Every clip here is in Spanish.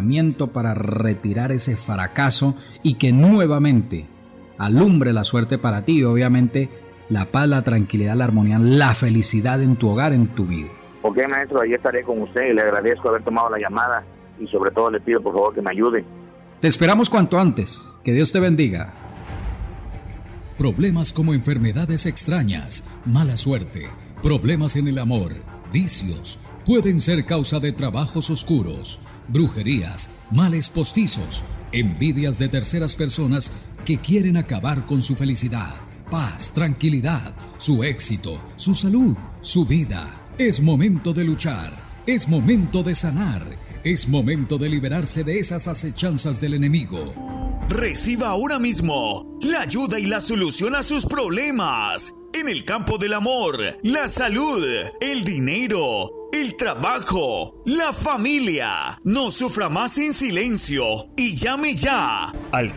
pensamiento para retirar ese fracaso y que nuevamente alumbre la suerte para ti y obviamente la paz, la tranquilidad, la armonía, la felicidad en tu hogar, en tu vida. Ok, maestro, ahí estaré con usted y le agradezco haber tomado la llamada y sobre todo le pido por favor que me ayude. Te esperamos cuanto antes. Que Dios te bendiga. Problemas como enfermedades extrañas, mala suerte, problemas en el amor, vicios, pueden ser causa de trabajos oscuros, brujerías, males postizos, envidias de terceras personas que quieren acabar con su felicidad, paz, tranquilidad, su éxito, su salud, su vida. Es momento de luchar, es momento de sanar, es momento de liberarse de esas acechanzas del enemigo. Reciba ahora mismo la ayuda y la solución a sus problemas en el campo del amor, la salud, el dinero, el trabajo, la familia. No sufra más en silencio y llame ya al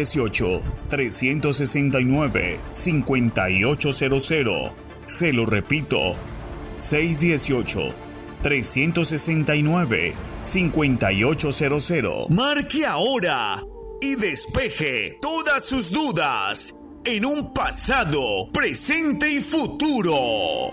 618-369-5800. Se lo repito, 618-369-5800. Marque ahora y despeje todas sus dudas en un pasado, presente y futuro.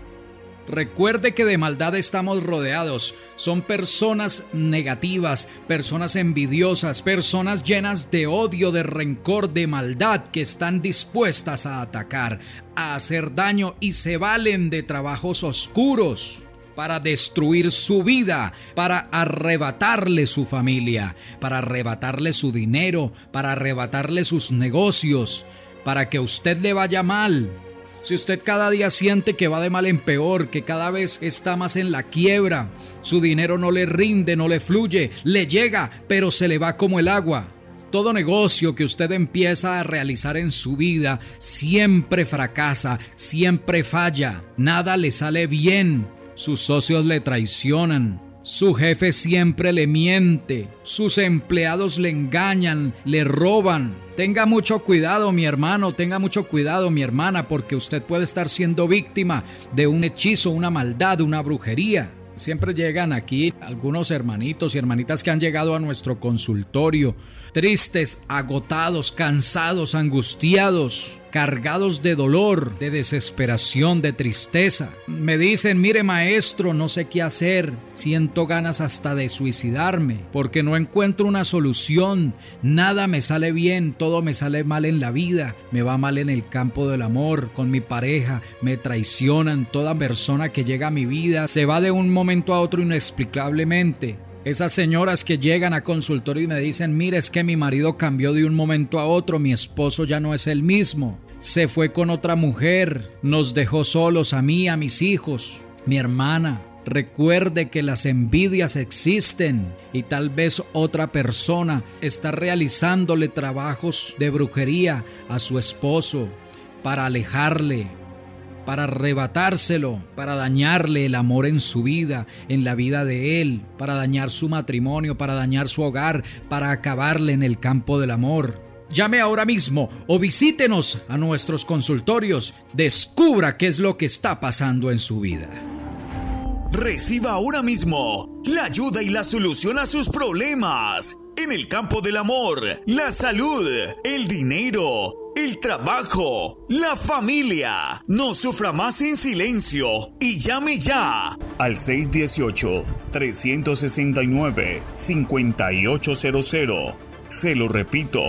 Recuerde que de maldad estamos rodeados. Son personas negativas, personas envidiosas, personas llenas de odio, de rencor, de maldad, que están dispuestas a atacar, a hacer daño y se valen de trabajos oscuros para destruir su vida, para arrebatarle su familia, para arrebatarle su dinero, para arrebatarle sus negocios, para que a usted le vaya mal. Si usted cada día siente que va de mal en peor, que cada vez está más en la quiebra, su dinero no le rinde, no le fluye, le llega, pero se le va como el agua. Todo negocio que usted empieza a realizar en su vida siempre fracasa, siempre falla, nada le sale bien. Sus socios le traicionan, su jefe siempre le miente, sus empleados le engañan, le roban. Tenga mucho cuidado, mi hermano, tenga mucho cuidado, mi hermana, porque usted puede estar siendo víctima de un hechizo, una maldad, una brujería. Siempre llegan aquí algunos hermanitos y hermanitas que han llegado a nuestro consultorio, tristes, agotados, cansados, angustiados, cargados de dolor, de desesperación, de tristeza. Me dicen, mire maestro, no sé qué hacer, siento ganas hasta de suicidarme, porque no encuentro una solución, nada me sale bien, todo me sale mal en la vida, me va mal en el campo del amor, con mi pareja, me traicionan, toda persona que llega a mi vida se va de un momento a otro inexplicablemente. Esas señoras que llegan a consultorio y me dicen, mire, es que mi marido cambió de un momento a otro, mi esposo ya no es el mismo, se fue con otra mujer, nos dejó solos a mí, a mis hijos. Mi hermana, recuerde que las envidias existen y tal vez otra persona está realizándole trabajos de brujería a su esposo para alejarle, para arrebatárselo, para dañarle el amor en su vida, en la vida de él, para dañar su matrimonio, para dañar su hogar, para acabarle en el campo del amor. Llame ahora mismo o visítenos a nuestros consultorios. Descubra qué es lo que está pasando en su vida. Reciba ahora mismo la ayuda y la solución a sus problemas en el campo del amor, la salud, el dinero, el trabajo, la familia. No sufra más en silencio y llame ya al 618-369-5800. Se lo repito,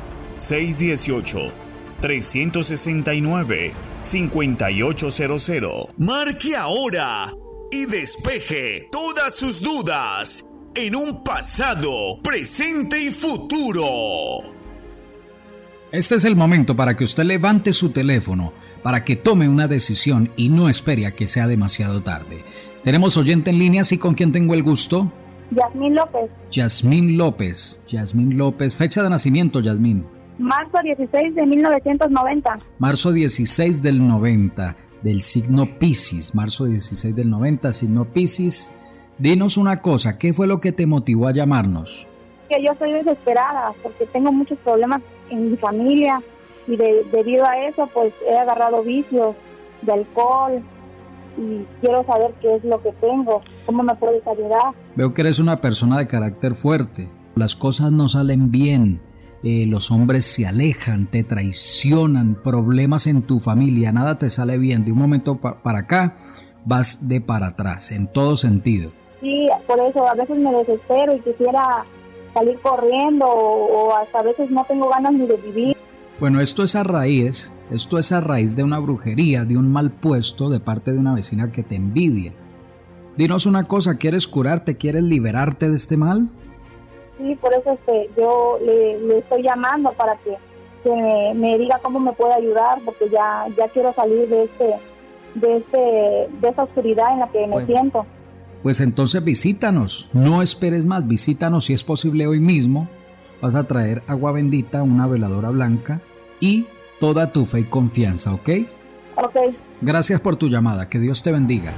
618-369-5800. Marque ahora y despeje todas sus dudas en un pasado, presente y futuro. Este es el momento para que usted levante su teléfono, para que tome una decisión y no espere a que sea demasiado tarde. Tenemos oyente en línea, ¿sí? ¿Con quién tengo el gusto? Yasmín López. Yasmín López. Yasmín López. Fecha de nacimiento, Yasmín. Marzo 16 de 1990. Marzo 16 del 90, del signo Piscis. Marzo 16 del 90, signo Piscis. Dinos una cosa, ¿qué fue lo que te motivó a llamarnos? Que yo estoy desesperada porque tengo muchos problemas en mi familia y debido a eso pues he agarrado vicios de alcohol y quiero saber qué es lo que tengo, cómo me puedes ayudar. Veo que eres una persona de carácter fuerte. Las cosas no salen bien. Los hombres se alejan, te traicionan, problemas en tu familia, nada te sale bien. De un momento para acá vas de para atrás, en todo sentido. Sí, por eso a veces me desespero y quisiera salir corriendo o hasta a veces no tengo ganas ni de vivir. Bueno, esto es a raíz de una brujería, de un mal puesto de parte de una vecina que te envidia. Dinos una cosa, ¿quieres curarte, quieres liberarte de este mal? Sí, por eso yo le estoy llamando para que me diga cómo me puede ayudar, porque ya quiero salir de esa oscuridad en la que me siento. Pues entonces visítanos, no esperes más, visítanos si es posible hoy mismo. Vas a traer agua bendita, una veladora blanca y toda tu fe y confianza, ¿ok? Ok. Gracias por tu llamada, que Dios te bendiga.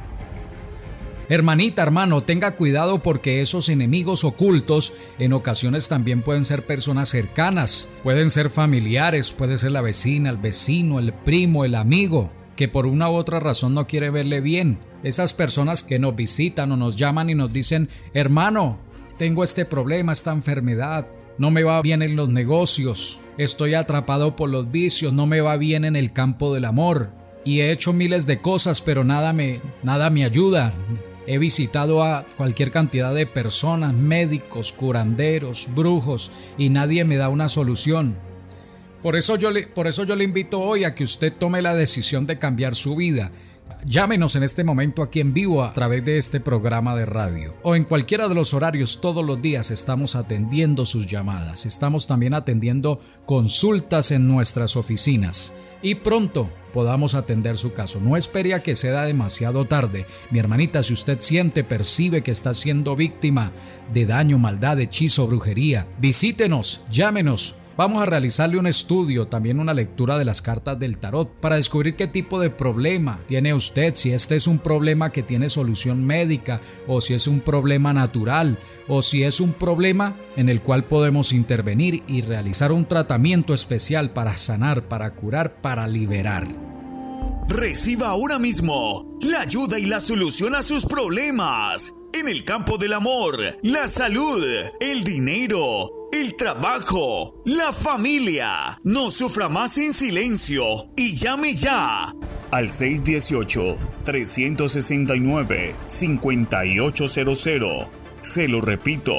Hermanita, hermano, tenga cuidado porque esos enemigos ocultos en ocasiones también pueden ser personas cercanas, pueden ser familiares, puede ser la vecina, el vecino, el primo, el amigo, que por una u otra razón no quiere verle bien. Esas personas que nos visitan o nos llaman y nos dicen, hermano, tengo este problema, esta enfermedad, no me va bien en los negocios, estoy atrapado por los vicios, no me va bien en el campo del amor y he hecho miles de cosas pero nada me ayuda. He visitado a cualquier cantidad de personas, médicos, curanderos, brujos y nadie me da una solución. Por eso yo le invito hoy a que usted tome la decisión de cambiar su vida. Llámenos en este momento aquí en vivo a través de este programa de radio o en cualquiera de los horarios. Todos los días estamos atendiendo sus llamadas. Estamos también atendiendo consultas en nuestras oficinas y pronto podamos atender su caso. No espere a que sea demasiado tarde. Mi hermanita, si usted percibe que está siendo víctima de daño, maldad, hechizo, brujería, visítenos, llámenos. Vamos a realizarle un estudio, también una lectura de las cartas del tarot para descubrir qué tipo de problema tiene usted, si este es un problema que tiene solución médica o si es un problema natural o si es un problema en el cual podemos intervenir y realizar un tratamiento especial para sanar, para curar, para liberar. Reciba ahora mismo la ayuda y la solución a sus problemas en el campo del amor, la salud, el dinero, el trabajo, la familia. No sufra más en silencio y llame ya al 618-369-5800. Se lo repito,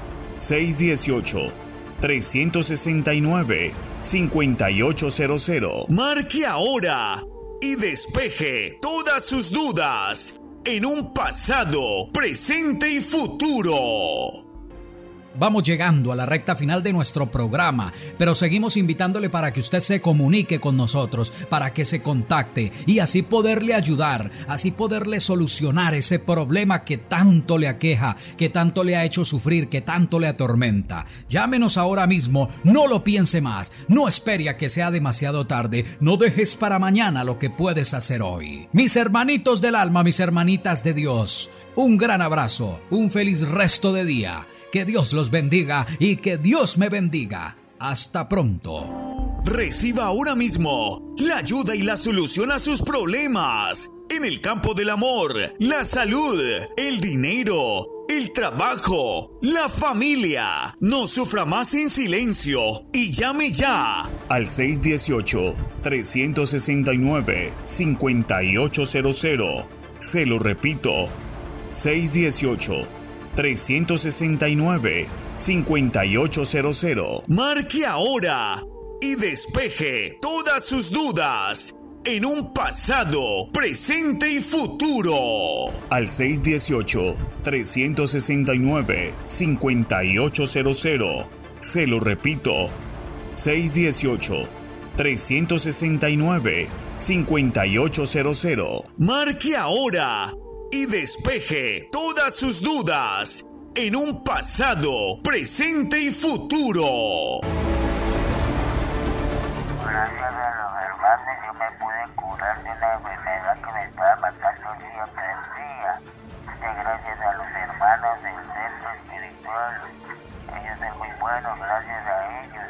618-369-5800. Marque ahora y despeje todas sus dudas en un pasado, presente y futuro. Vamos llegando a la recta final de nuestro programa, pero seguimos invitándole para que usted se comunique con nosotros, para que se contacte y así poderle ayudar, así poderle solucionar ese problema que tanto le aqueja, que tanto le ha hecho sufrir, que tanto le atormenta. Llámenos ahora mismo, no lo piense más, no espere a que sea demasiado tarde, no dejes para mañana lo que puedes hacer hoy. Mis hermanitos del alma, mis hermanitas de Dios, un gran abrazo, un feliz resto de día. Que Dios los bendiga y que Dios me bendiga. Hasta pronto. Reciba ahora mismo la ayuda y la solución a sus problemas en el campo del amor, la salud, el dinero, el trabajo, la familia. No sufra más en silencio y llame ya al 618-369-5800. Se lo repito, 618-369-5800. Marque ahora y despeje todas sus dudas en un pasado, presente y futuro. Al 618-369-5800. Se lo repito, 618-369-5800. Marque ahora y despeje todas sus dudas en un pasado, presente y futuro. Gracias a los hermanos yo me pude curar de una enfermedad que me estaba matando día tras día. Gracias a los hermanos del centro espiritual. Ellos son muy buenos, gracias a ellos.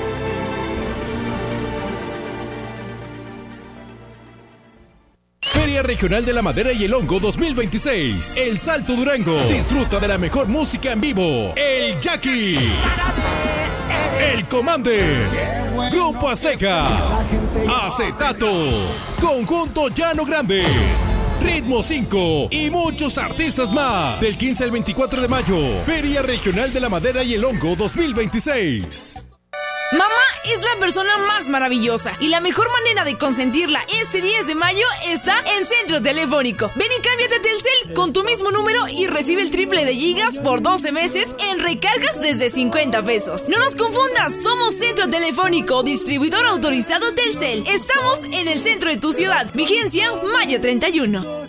Feria Feria Regional de la Madera y el Hongo 2026. El Salto Durango. Disfruta de la mejor música en vivo. El Jackie. El Commander. Grupo Azteca. Acetato. Conjunto Llano Grande. Ritmo 5 y muchos artistas más. Del 15 al 24 de mayo. Feria Regional de la Madera y el Hongo 2026. Mamá es la persona más maravillosa y la mejor manera de consentirla este 10 de mayo está en Centro Telefónico. Ven y cámbiate Telcel con tu mismo número y recibe el triple de gigas por 12 meses en recargas desde 50 pesos. No nos confundas, somos Centro Telefónico, distribuidor autorizado Telcel. Estamos en el centro de tu ciudad. Vigencia mayo 31.